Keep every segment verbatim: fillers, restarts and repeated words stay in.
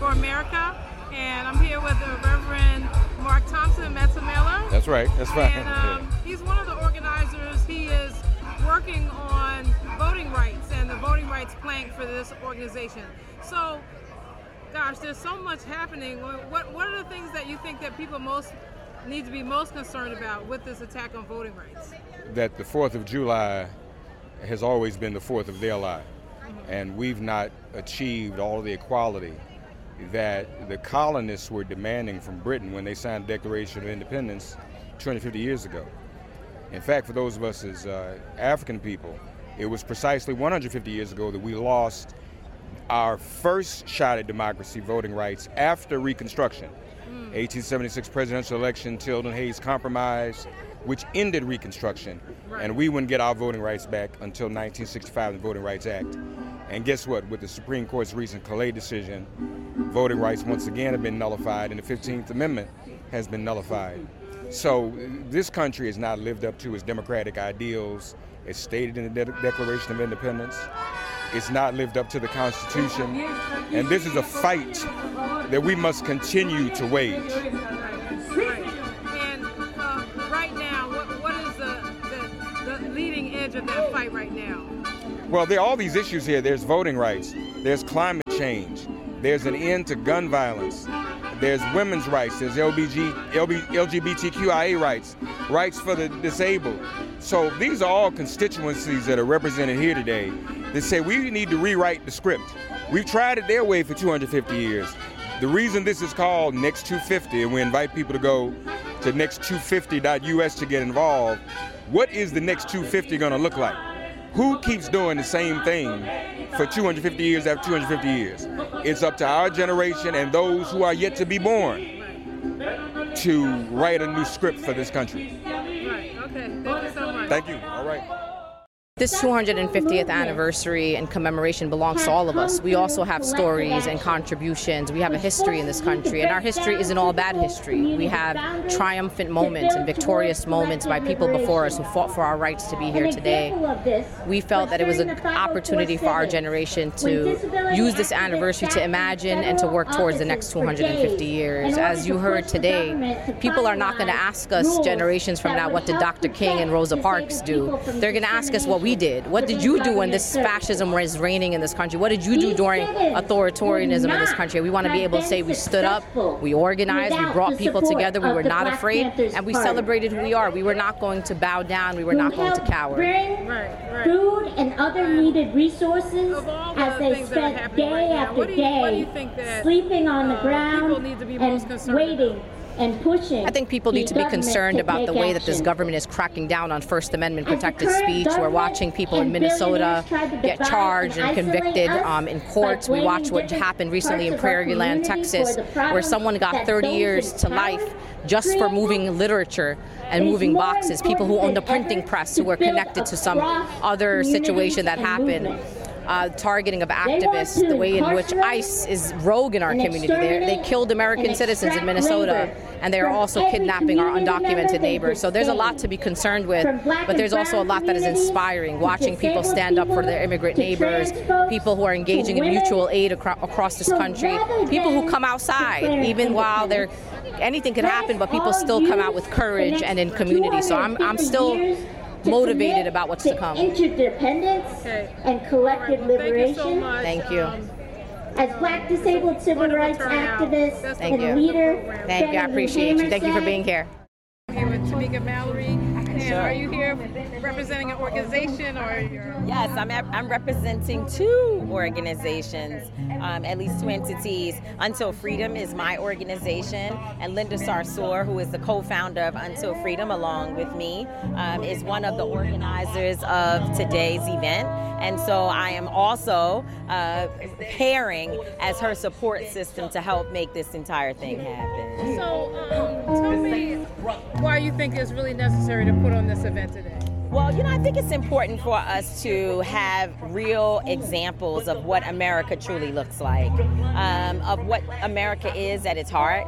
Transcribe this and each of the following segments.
for America, and I'm here with the Reverend Mark Thompson Metzamela. That's right, that's right. And um, he's one of the organizers. He is working on voting rights and the voting rights plank for this organization. So, gosh, there's so much happening. What what are the things that you think that people most need to be most concerned about with this attack on voting rights? That the fourth of July has always been the fourth of their life, mm-hmm. and we've not achieved all of the equality that the colonists were demanding from Britain when they signed the Declaration of Independence two hundred fifty years ago. In fact, for those of us as uh, African people, it was precisely one hundred fifty years ago that we lost our first shot at democracy, voting rights, after Reconstruction. Mm. eighteen seventy-six presidential election, Tilden Hayes Compromise, which ended Reconstruction, right. and we wouldn't get our voting rights back until nineteen sixty-five, the Voting Rights Act. And guess what? With the Supreme Court's recent Calais decision, voting rights once again have been nullified, and the fifteenth Amendment has been nullified. So this country has not lived up to its democratic ideals as stated in the De- Declaration of Independence. It's not lived up to the Constitution. And this is a fight that we must continue to wage. Right. And uh, right now, what, what is the, the, the leading edge of that fight right now? Well, there are all these issues here. There's voting rights. There's climate change. There's an end to gun violence. There's women's rights. There's L G B T Q I A rights, rights for the disabled. So these are all constituencies that are represented here today that say we need to rewrite the script. We've tried it their way for two hundred fifty years. The reason this is called Next two fifty, and we invite people to go to next two fifty dot U S to get involved, what is the Next two fifty going to look like? Who keeps doing the same thing for two hundred fifty years after two hundred fifty years? It's up to our generation and those who are yet to be born to write a new script for this country. Right, okay. Thank you so much. Thank you. All right. This two hundred fiftieth anniversary and commemoration belongs to all of us. We also have stories and contributions. We have a history in this country, and our history isn't all bad history. We have triumphant moments and victorious moments by people before us who fought for our rights to be here today. We felt that it was an opportunity for our generation to use this anniversary to imagine and to work towards the next two hundred fifty years. As you heard today, people are not going to ask us generations from now, what did Doctor King and Rosa Parks do? They're going to ask us what we did. What did you do when this fascism was reigning in this country? What did you do during authoritarianism in this country? We want to be able to say we stood up, we organized, we brought people together, we were not afraid, and we celebrated who we are. We were not going to bow down, we were not going to cower. Bring food and other needed resources as they spent day after day sleeping on the ground and waiting and pushing. I think people need to be concerned about the way that this government is cracking down on First Amendment protected speech. We're watching people in Minnesota get charged and convicted um, in courts. We watched what happened recently in Prairie Land, Texas, where someone got thirty years to life just for moving literature and moving boxes. People who owned a printing press who were connected to some other situation that happened. Uh, targeting of activists, the way in which ICE is rogue in our community. They're, they killed American citizens in Minnesota, and they are also kidnapping our undocumented neighbors. So there's a lot to be concerned with, but there's also a lot that is inspiring, watching people stand up for their immigrant neighbors, people who are engaging in mutual aid acro- across this country, people who come outside, even while they're anything could happen, but people still come out with courage and in community. So I'm, I'm still motivated about what's to come. Interdependence okay. and collective right, well, liberation. Thank you so much. Thank you. Um, As Black disabled civil rights activist Thank and you. leader. Thank you. I appreciate you. Thank you for being here. I'm here with Tamika Mallory. And are you here representing an organization or you're... Yes, I'm I'm representing two organizations, um, at least two entities. Until Freedom is my organization, and Linda Sarsour, who is the co-founder of Until Freedom along with me, um, is one of the organizers of today's event. And so I am also uh, pairing as her support system to help make this entire thing happen. So um, tell me why you think it's really necessary to put on this event today. Well, you know, I think it's important for us to have real examples of what America truly looks like, um, of what America is at its heart.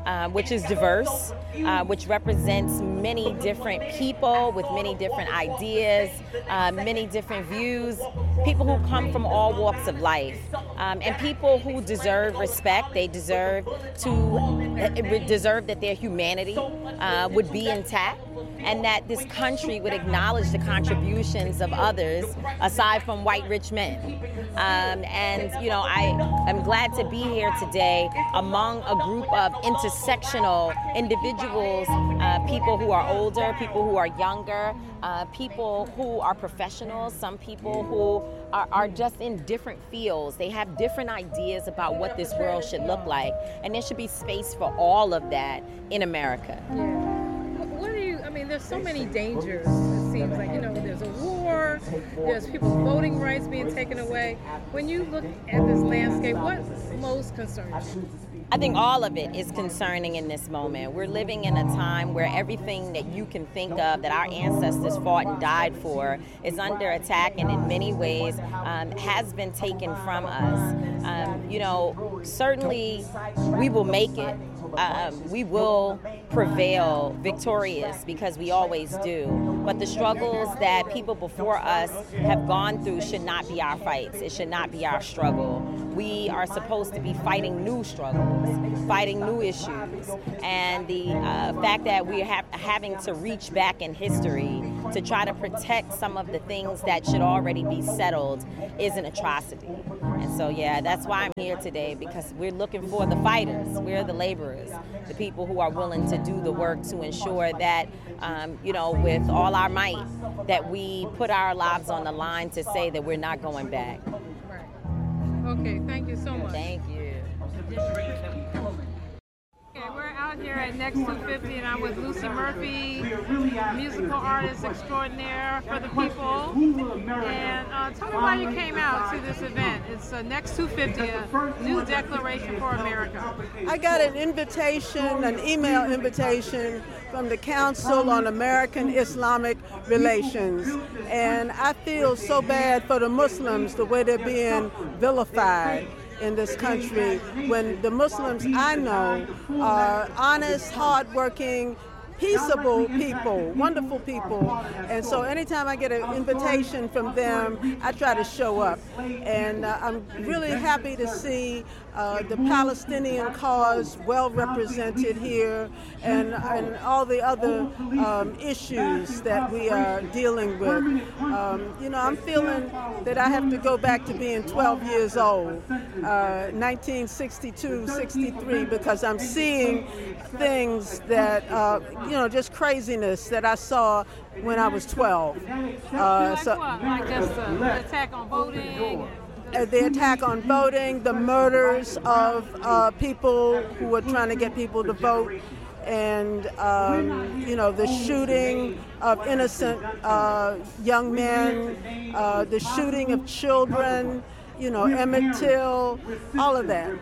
uh, which is diverse, uh, which represents many different people with many different ideas, uh, many different views, people who come from all walks of life, um, and people who deserve respect. They deserve to uh, deserve that their humanity uh, would be intact, and that this country would acknowledge the contributions of others aside from white rich men. Um, and, you know, I am glad to be here today among a group of intersectional individuals, uh, people who are older, people who are younger, uh, people who are professionals, some people who are, are just in different fields. They have different ideas about what this world should look like, and there should be space for all of that in America. Yeah. What do you, I mean, there's so many dangers, it seems like, you know, there's a war, there's people's voting rights being taken away. When you look at this landscape, what most concerns you? I think all of it is concerning in this moment. We're living in a time where everything that you can think of that our ancestors fought and died for is under attack, and in many ways um, has been taken from us. Um, you know, certainly we will make it. Um, we will prevail victorious, because we always do. But the struggles that people before us have gone through should not be our fights. It should not be our struggle. We are supposed to be fighting new struggles, fighting new issues. And the uh, fact that we are ha- having to reach back in history to try to protect some of the things that should already be settled is an atrocity. And so, yeah, that's why I'm here today, because we're looking for the fighters. We're the laborers, the people who are willing to do the work to ensure that, um, you know, with all our might, that we put our lives on the line to say that we're not going back. Right. Okay, thank you so much. Thank you. Okay, we're out here at Next two fifty, and I'm with Lucy Murphy, musical artist extraordinaire for the people. And uh, tell me why you came out to this event. It's uh, Next two fifty, a new declaration for America. I got an invitation, an email invitation from the Council on American Islamic Relations. And I feel so bad for the Muslims, the way they're being vilified in this country, when the Muslims I know are honest, hardworking, peaceable people, wonderful people. And so anytime I get an invitation from them, I try to show up. And uh, I'm really happy to see uh, the Palestinian cause well represented here, and, and all the other um, issues that we are dealing with. Um, you know, I'm feeling that I have to go back to being twelve years old, uh, nineteen sixty-two, sixty-three, because I'm seeing things that, uh, you know, just craziness that I saw when I was twelve. Uh, like so, what? Like just uh, the attack on voting? Uh, the attack on voting, the murders of uh, people who were trying to get people to vote, and um, you know, the shooting of innocent uh, young men, uh, the shooting of children, you know, Emmett Till, all of that.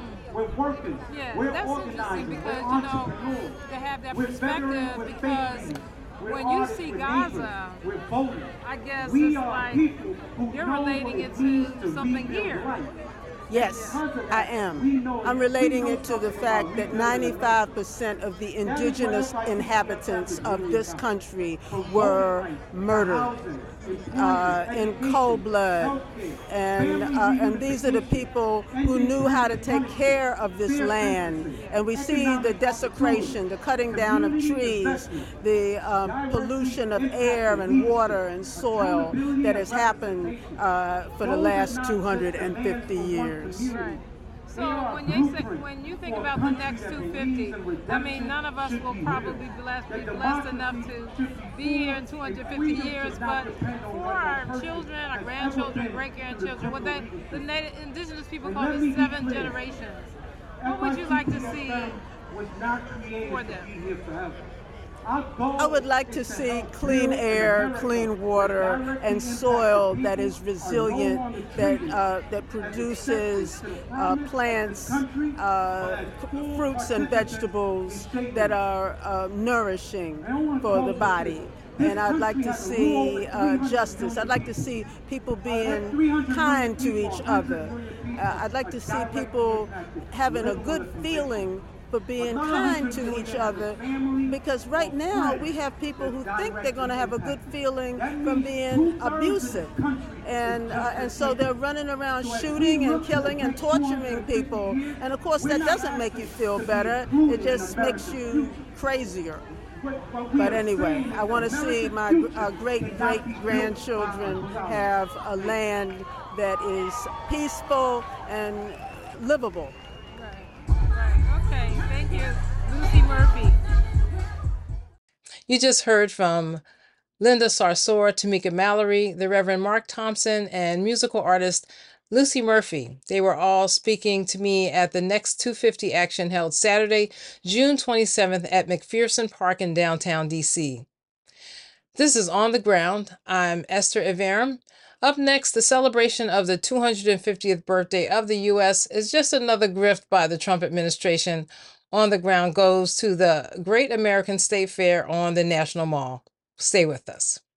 Yeah, that's interesting, because, you know, to have that perspective, because when you see Gaza, I guess it's like you're relating it to something here. Yes, I am. I'm relating it to the fact that ninety-five percent of the indigenous inhabitants of this country were murdered uh, in cold blood. And, uh, and these are the people who knew how to take care of this land. And we see the desecration, the cutting down of trees, the um, pollution of air and water and soil that has happened uh, for the last two hundred fifty years. Right. So when you say, when you think about the Next two fifty, I mean, none of us will probably be blessed, be blessed enough to be here in two hundred fifty years, but for our children, our grandchildren, great-grandchildren, what they, the native indigenous people call it seven generations, what would you like to see for them? I would like to see clean air, clean water, and soil that is resilient, that uh, that produces uh, plants, uh, fruits and vegetables that are uh, nourishing for the body. And I'd like to see uh, justice. I'd like to see people being kind to each other. Uh, I'd like to see people having a good feeling for being kind to each other, because right now we have people who think they're going to have a good feeling from being abusive, and uh, and so they're running around shooting and killing and torturing people, and of course that doesn't make you feel better, it just makes you crazier. But anyway, I want to see my uh, great great grandchildren have a land that is peaceful and livable. Right, right. Okay, thank you, Lucy Murphy. You just heard from Linda Sarsour, Tamika Mallory, the Reverend Mark Thompson, and musical artist Lucy Murphy. They were all speaking to me at the Next two fifty Action held Saturday, June twenty-seventh at McPherson Park in downtown D C. This is On the Ground. I'm Esther Iverem. Up next, the celebration of the two hundred fiftieth birthday of the U S is just another grift by the Trump administration. On the Ground goes to the Great American State Fair on the National Mall. Stay with us.